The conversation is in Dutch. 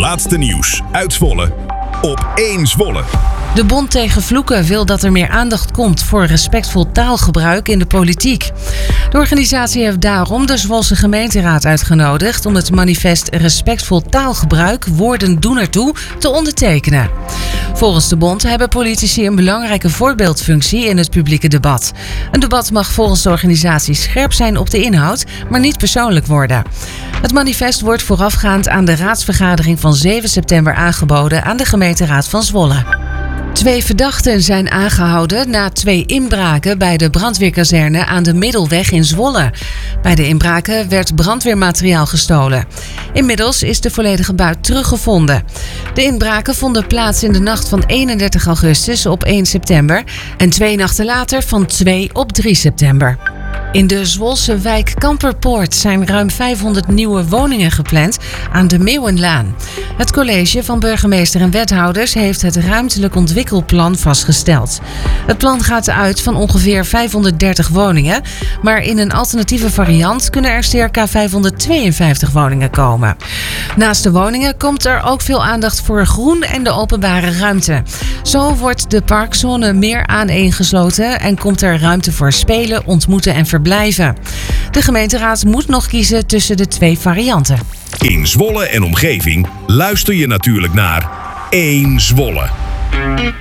laatste nieuws uit Zwolle op 1 Zwolle. De Bond tegen Vloeken wil dat er meer aandacht komt voor respectvol taalgebruik in de politiek. De organisatie heeft daarom de Zwolse gemeenteraad uitgenodigd om het manifest Respectvol taalgebruik, woorden doen ertoe, te ondertekenen. Volgens de Bond hebben politici een belangrijke voorbeeldfunctie in het publieke debat. Een debat mag volgens de organisatie scherp zijn op de inhoud, maar niet persoonlijk worden. Het manifest wordt voorafgaand aan de raadsvergadering van 7 september aangeboden aan de gemeenteraad van Zwolle. 2 verdachten zijn aangehouden na 2 inbraken bij de brandweerkazerne aan de Middelweg in Zwolle. Bij de inbraken werd brandweermateriaal gestolen. Inmiddels is de volledige buit teruggevonden. De inbraken vonden plaats in de nacht van 31 augustus op 1 september en 2 nachten later van 2 op 3 september. In de Zwolse wijk Kamperpoort zijn ruim 500 nieuwe woningen gepland aan de Meeuwenlaan. Het college van burgemeester en wethouders heeft het ruimtelijk ontwikkelplan vastgesteld. Het plan gaat uit van ongeveer 530 woningen, maar in een alternatieve variant kunnen er circa 552 woningen komen. Naast de woningen komt er ook veel aandacht voor groen en de openbare ruimte. Zo wordt de parkzone meer aaneengesloten en komt er ruimte voor spelen, ontmoeten en verblijven. De gemeenteraad moet nog kiezen tussen de 2 varianten. In Zwolle en omgeving luister je natuurlijk naar 1 Zwolle.